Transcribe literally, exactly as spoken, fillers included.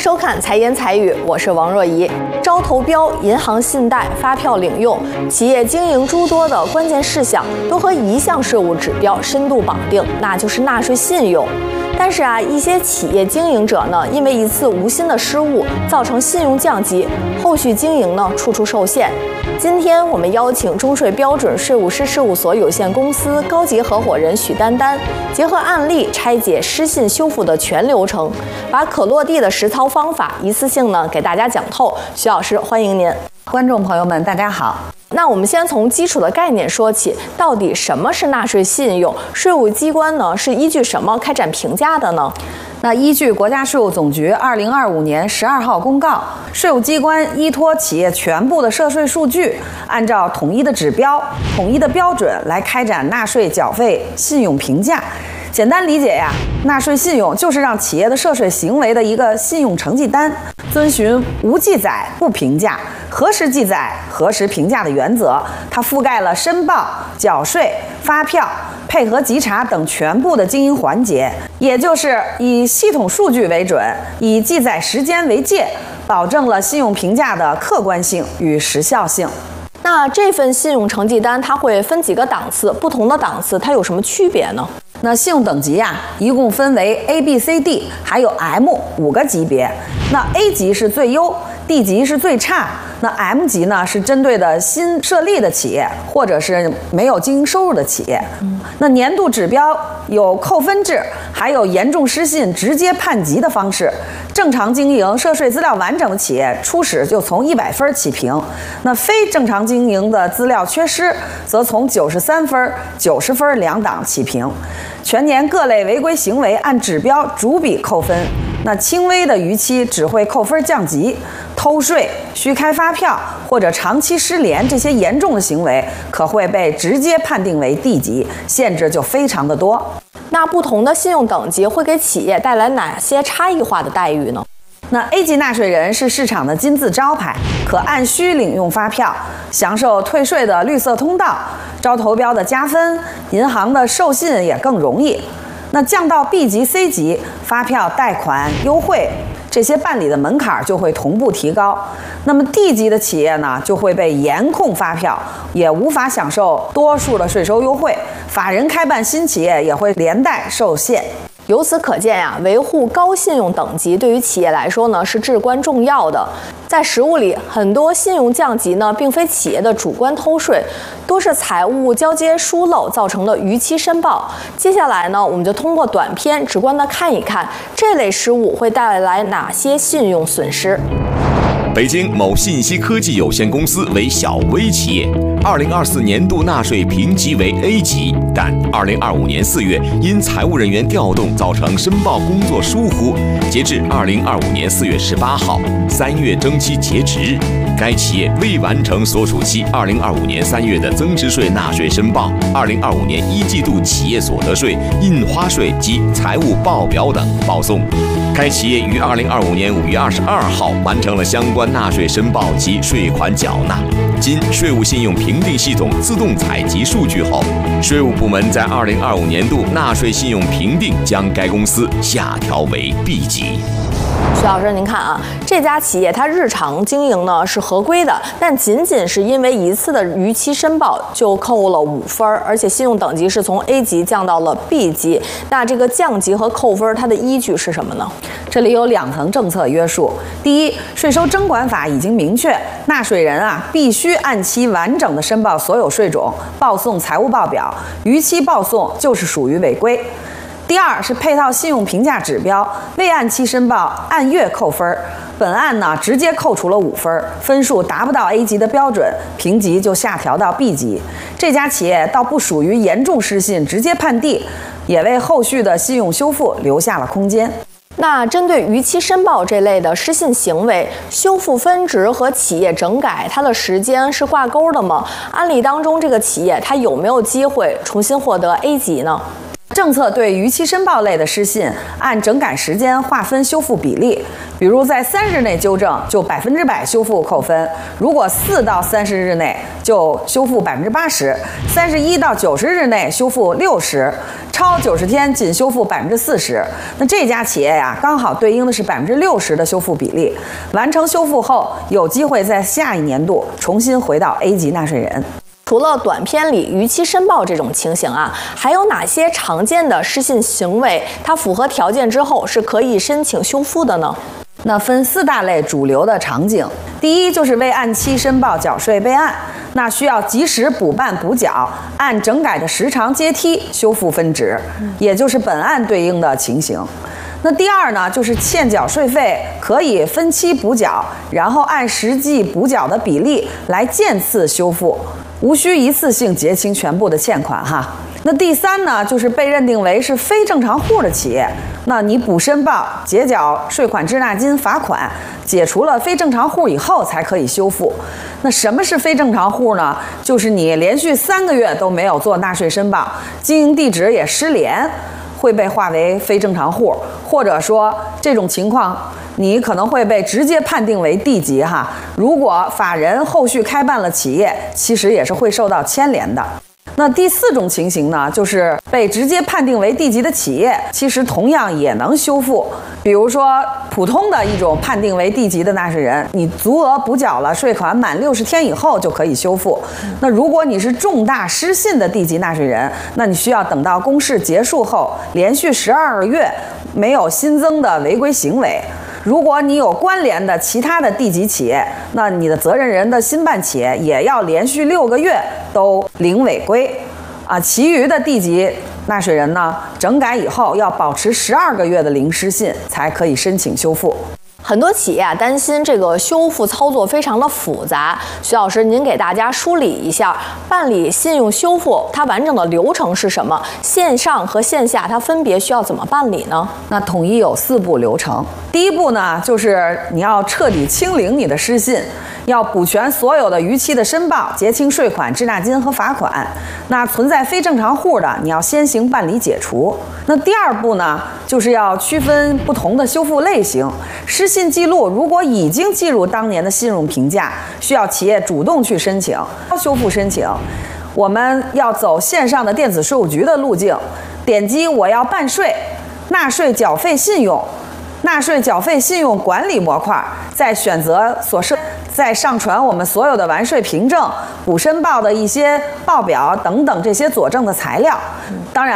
收看财言财语，我是王若怡。招投标、银行信贷、发票领用，企业经营诸多的关键事项都和一项税务指标深度绑定，那就是纳税信用。但是啊，一些企业经营者呢，因为一次无心的失误，造成信用降级，后续经营呢处处受限。今天我们邀请中税标准税务师事务所有限公司高级合伙人许丹丹，结合案例拆解失信修复的全流程，把可落地的实操方法一次性呢给大家讲透。许老师，欢迎您。 观众朋友们，大家好。 那我们先从基础的概念说起，到底什么是纳税信用？税务机关呢是依据什么开展评价的呢？ 那依据国家税务总局二零二五年十二号公告，税务机关依托企业全部的涉税数据，按照统一的指标、统一的标准来开展纳税缴费信用评价。简单理解呀，纳税信用就是让企业的涉税行为的一个信用成绩单，遵循无记载不评价、核实记载核实评价的原则。它覆盖了申报、缴税、发票、配合稽查等全部的经营环节，也就是以系统数据为准，以记载时间为界，保证了信用评价的客观性与时效性。 那这份信用成绩单它会分几个档次？不同的档次它有什么区别呢？ 那信用等级呀、啊，一共分为 A、B、C、D， 还有 M 五个级别。那 A 级是最优 ，D 级是最差。那 M 级呢，是针对的新设立的企业，或者是没有经营收入的企业。嗯、那年度指标有扣分制，还有严重失信直接判级的方式。正常经营、涉税资料完整的企业，初始就从一百分起评；那非正常经营的资料缺失，则从九十三分、九十分两档起评。全年各类违规行为按指标逐笔扣分，那轻微的逾期只会扣分降级，偷税、虚开发票或者长期失联这些严重的行为，可会被直接判定为 D 级，限制就非常的多。 那不同的信用等级会给企业带来哪些差异化的待遇呢？ 那 A 级纳税人是市场的金字招牌，可按需领用发票，享受退税的绿色通道，招投标的加分，银行的授信也更容易。那降到 B 级、C 级，发票、贷款、优惠这些办理的门槛就会同步提高。那么 D 级的企业呢，就会被严控发票，也无法享受多数的税收优惠，法人开办新企业也会连带受限。 由此可见呀、啊，维护高信用等级对于企业来说呢是至关重要的。在实务里，很多信用降级呢，并非企业的主观偷税，多是财务交接疏漏造成的逾期申报。接下来呢，我们就通过短片直观的看一看这类失误会带来哪些信用损失。 北京某信息科技有限公司为小微企业，二零二四年度纳税评级为 A 级，但二零二五年四月因财务人员调动造成申报工作疏忽，截至二零二五年四月十八号，三月征期截止日，该企业未完成所属期二零二五年三月的增值税纳税申报、二零二五年一季度企业所得税、印花税及财务报表等报送。该企业于二零二五年五月二十二号完成了相关纳税申报及税款缴纳。经税务信用评定系统自动采集数据后，税务部门在二零二五年度纳税信用评定将该公司下调为 B 级。 徐老师，您看啊，这家企业它日常经营呢是合规的，但仅仅是因为一次的逾期申报就扣了五分，而且信用等级是从 A 级降到了 B 级。那这个降级和扣分，它的依据是什么呢？ 这里有两层政策约束。第一，税收征管法已经明确，纳税人啊必须按期完整的申报所有税种，报送财务报表，逾期报送就是属于违规。第二是配套信用评价指标，未按期申报按月扣分。本案呢直接扣除了五分，分数达不到 A 级的标准，评级就下调到 B 级。这家企业倒不属于严重失信直接判 D， 也为后续的信用修复留下了空间。 那针对逾期申报这类的失信行为，修复分值和企业整改它的时间是挂钩的吗？案例当中，这个企业它有没有机会重新获得 A 级呢？ 政策对逾期申报类的失信按整改时间划分修复比例，比如在三日内纠正就百分之百修复扣分，如果四到三十日内就修复百分之八十，三十一到九十日内修复六十，超九十天仅修复百分之四十。那这家企业呀，刚好对应的是百分之六十的修复比例，完成修复后有机会在下一年度重新回到 A 级纳税人。 除了短片里逾期申报这种情形啊，还有哪些常见的失信行为，它符合条件之后是可以申请修复的呢？ 那分四大类主流的场景，第一就是未按期申报缴税备案，那需要及时补办补缴，按整改的时长阶梯修复分值，也就是本案对应的情形。那第二呢，就是欠缴税费可以分期补缴，然后按实际补缴的比例来渐次修复，无需一次性结清全部的欠款哈。那第三呢，就是被认定为是非正常户的企业，那你补申报、结缴税款滞纳金、罚款，解除了非正常户以后才可以修复。那什么是非正常户呢？就是你连续三个月都没有做纳税申报，经营地址也失联，会被划为非正常户，或者说这种情况你可能会被直接判定为地级哈。如果法人后续开办了企业，其实也是会受到牵连的。那第四种情形呢，就是被直接判定为地级的企业，其实同样也能修复。比如说普通的一种判定为地级的纳税人，你足额补缴了税款满六十天以后就可以修复。那如果你是重大失信的地级纳税人，那你需要等到公示结束后连续十二个月没有新增的违规行为。如果你有关联的其他的地级企业，那你的责任人的新办企业也要连续六个月都零违规，啊，其余的地级纳税人呢，整改以后要保持十二个月的零失信才可以申请修复。 很多企业啊担心这个修复操作非常的复杂，徐老师您给大家梳理一下办理信用修复它完整的流程是什么？线上和线下它分别需要怎么办理呢？ 那统一有四步流程。第一步呢，就是你要彻底清零你的失信，要补全所有的逾期的申报，结清税款、滞纳金和罚款。那存在非正常户的，你要先行办理解除。那第二步呢，就是要区分不同的修复类型。失信记录如果已经计入当年的信用评价，需要企业主动去申请修复申请。我们要走线上的电子税务局的路径，点击我要办税、纳税缴费信用、纳税缴费信用管理模块，再选择所涉，再上传我们所有的完税凭证、补申报的一些报表等等这些佐证的材料。当然